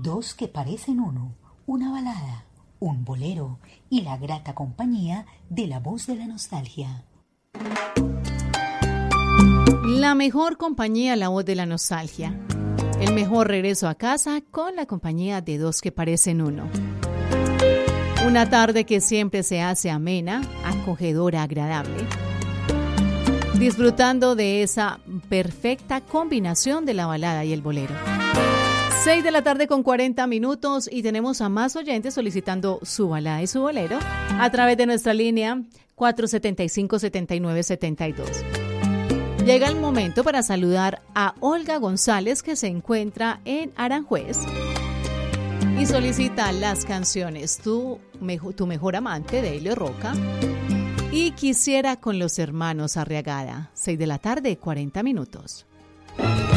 Dos que parecen uno, una balada, un bolero y la grata compañía de la voz de la nostalgia. La mejor compañía, la voz de la nostalgia. El mejor regreso a casa con la compañía de dos que parecen uno. Una tarde que siempre se hace amena, acogedora, agradable. Disfrutando de esa perfecta combinación de la balada y el bolero. 6 de la tarde con 40 minutos y tenemos a más oyentes solicitando su balada y su bolero a través de nuestra línea 475-7972. Llega el momento para saludar a Olga González, que se encuentra en Aranjuez y solicita las canciones Tu mejor amante de Helio Roca y Quisiera con los hermanos Arriagada. 6 de la tarde, 40 minutos.